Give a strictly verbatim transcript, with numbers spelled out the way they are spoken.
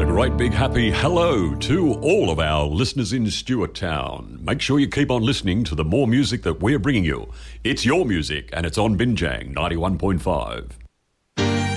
a great big happy hello to all of our listeners in Stuart Town. Make sure you keep on listening to the more music that we're bringing you. It's your music and it's on Binjang ninety-one point five.